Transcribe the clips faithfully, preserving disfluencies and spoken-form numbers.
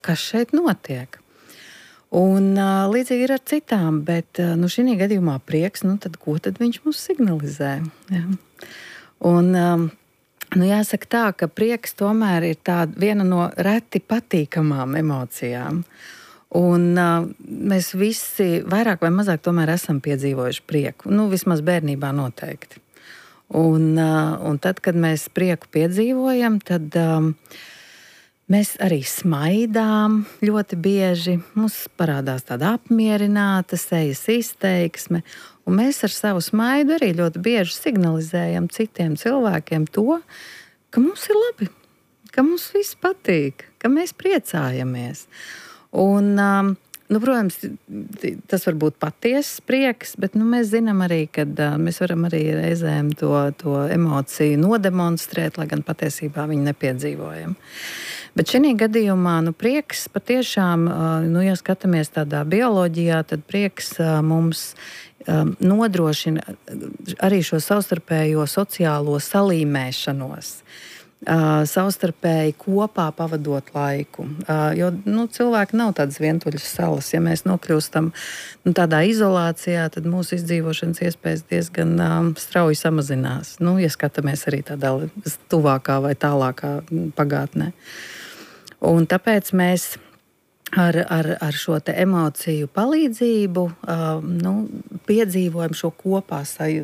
kas šeit notiek. Un uh, līdzīgi ir ar citām, bet uh, nu, šī gadījumā prieks, nu, tad ko tad viņš mums signalizē? Ja? Un, um, nu, jāsaka tā, ka prieks tomēr ir tāda viena no reti patīkamām emocijām. Un uh, mēs visi vairāk vai mazāk tomēr esam piedzīvojuši prieku. Nu, vismaz bērnībā noteikti. Un, uh, un tad, kad mēs prieku piedzīvojam, tad... Um, Mēs arī smaidām ļoti bieži, mums parādās tāda apmierināta sejas izteiksme, un mēs ar savu smaidu arī ļoti bieži signalizējam citiem cilvēkiem to, ka mums ir labi, ka mums viss patīk, ka mēs priecājamies. Un, um, nu, protams, tas var būt patiesas prieks, bet nu, mēs zinām arī, ka uh, mēs varam arī reizēm to, to emociju nodemonstrēt, lai gan patiesībā viņu nepiedzīvojam. Bet šajā gadījumā nu, prieks patiešām, nu, ja skatāmies tādā bioloģijā, tad prieks mums um, nodrošina arī šo savstarpējo sociālo salīmēšanos. Uh, savstarpēji kopā pavadot laiku. Uh, jo nu, cilvēki nav tādas vientuļas salas. Ja mēs nokļūstam nu, tādā izolācijā, tad mūsu izdzīvošanas iespējas diezgan um, strauji samazinās. Nu, ja skatāmies arī tādā tuvākā vai tālākā pagātnē. Un tāpēc mēs ar, ar, ar šo te emociju palīdzību uh, nu, piedzīvojam šo kopā saju,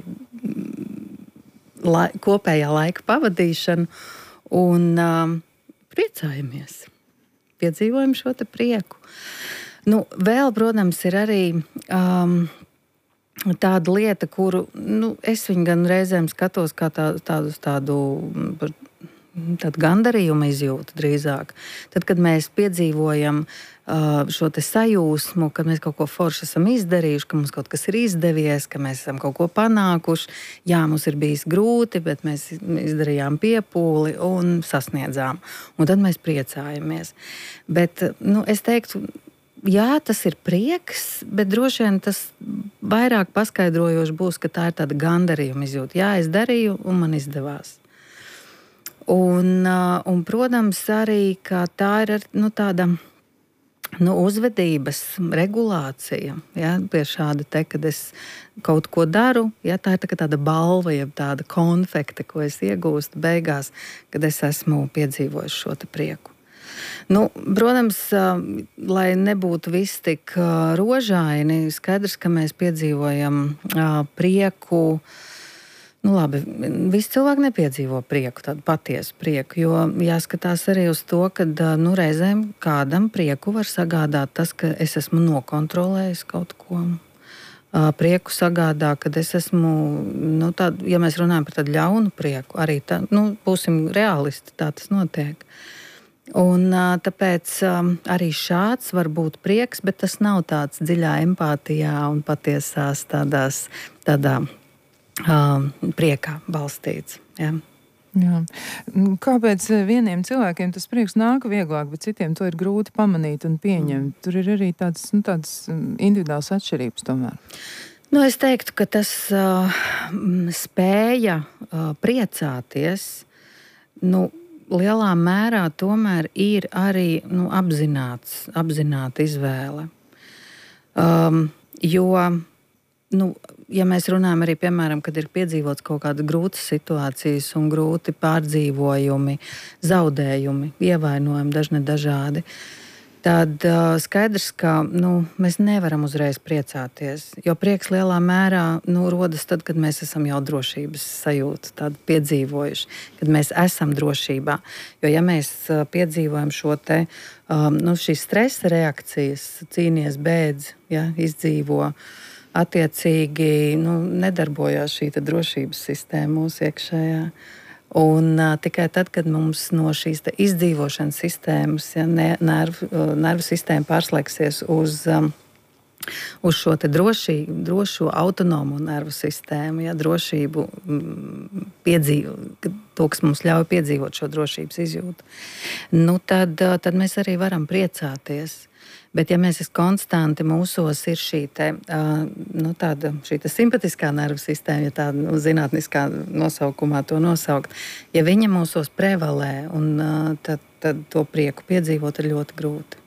la, kopējā laika pavadīšanu un um, priecājamies. Piedzīvojam šo te prieku. Nu, vēl, protams, ir arī um, tāda lieta, kuru nu, es viņu gan reizēm skatos kā tā, tādu tādu tāda gandarījuma izjūta drīzāk. Tad, kad mēs piedzīvojam uh, šo te sajūsmu, ka mēs kaut ko forši esam izdarījuši, ka mums kaut kas ir izdevies, ka mēs esam kaut ko panākuši. Jā, mums ir bijis grūti, bet mēs izdarījām piepūli un sasniedzām. Un tad mēs priecājamies. Bet, nu, es teiktu, jā, tas ir prieks, bet droši vien tas vairāk paskaidrojoši būs, ka tā ir tāda gandarījuma izjūta. Jā, es darīju un man izdevās. Un, un, protams, arī tā ir nu, tāda nu, uzvedības regulācija. Ja, pie šāda te, kad es kaut ko daru, ja, tā ir tā, tāda balva, jeb tāda konfekte, ko es iegūstu beigās, kad es esmu piedzīvojis šo te prieku. Nu, protams, lai nebūtu viss tik rožaini, skaidrs, ka mēs piedzīvojam prieku. Nu, labi, visi cilvēki nepiedzīvo prieku, tādu patiesu prieku, jo jāskatās arī uz to, ka nu, reizēm kādam prieku var sagādāt tas, ka es esmu nokontrolējis kaut ko. Prieku sagādā, kad es esmu, nu, tād, ja mēs runājam par tādu ļaunu prieku, arī tā, nu, būsim realisti, tā tas notiek. Un tāpēc arī šāds var būt prieks, bet tas nav tāds dziļā empātijā un patiesās tādās, tādā Um, priekā balstīts. Ja. Jā. Kāpēc vieniem cilvēkiem tas prieks nāk vieglāk, bet citiem to ir grūti pamanīt un pieņemt? Mm. Tur ir arī tādas, nu, tādas individuālas atšķirības tomēr. Nu, es teiktu, ka tas uh, spēja uh, priecāties, nu, lielā mērā tomēr ir arī nu, apzināts, apzināta izvēle. Um, jo Nu, ja mēs runājam arī, piemēram, kad ir piedzīvots kaut kādas grūtas situācijas un grūti pārdzīvojumi, zaudējumi, ievainojumi dažne dažādi, tad uh, skaidrs, ka nu, mēs nevaram uzreiz priecāties. Jo prieks lielā mērā nu, rodas tad, kad mēs esam jau drošības sajūtu tādu piedzīvojuši, kad mēs esam drošībā. Jo ja mēs uh, piedzīvojam šo te, um, nu, šīs stresa reakcijas, cīnies, bēdz, ja, izdzīvo, attiecīgi nu, nedarbojās šī drošības sistēma mūsu iekšējā. Un uh, tikai tad, kad mums no šīs izdzīvošanas sistēmas, ja, ne, nervu, nervu sistēma pārslēgsies uz, um, uz šo drošī, drošo autonomo nervu sistēmu, ja, drošību, mm, piedzīvo, to, kas mums ļauj piedzīvot šo drošības izjūtu, nu, tad, uh, tad mēs arī varam priecāties. Bet, ja mēs esam konstanti, mūsos ir šī, te, uh, nu, tāda, šī simpatiskā nervu sistēma, ja tāda nu, zinātniskā nosaukumā to nosaukt, ja viņa mūsos prevalē, un, uh, tad, tad to prieku piedzīvot ir ļoti grūti.